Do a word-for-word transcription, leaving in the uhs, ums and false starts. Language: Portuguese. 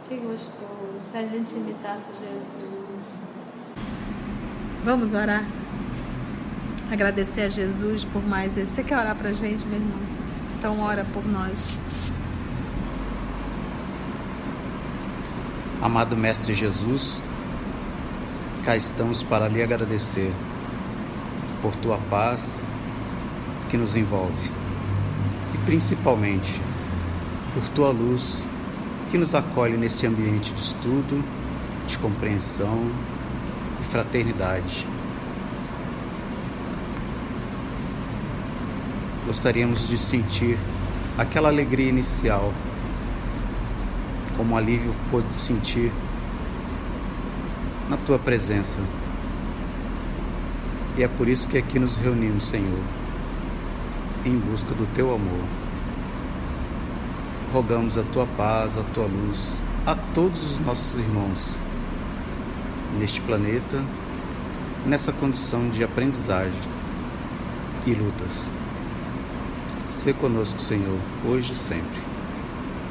Que gostoso, se a gente imitasse Jesus. Vamos orar? Agradecer a Jesus por mais esse. Você quer orar pra gente, meu irmão? Então ora por nós. Amado Mestre Jesus, cá estamos para lhe agradecer por tua paz que nos envolve e principalmente por tua luz que nos acolhe nesse ambiente de estudo, de compreensão e fraternidade. Gostaríamos de sentir aquela alegria inicial, como um alívio pôde sentir na tua presença. E é por isso que aqui nos reunimos, Senhor, em busca do teu amor. Rogamos a tua paz, a tua luz a todos os nossos irmãos neste planeta, nessa condição de aprendizagem e lutas. Sê conosco, Senhor, hoje e sempre.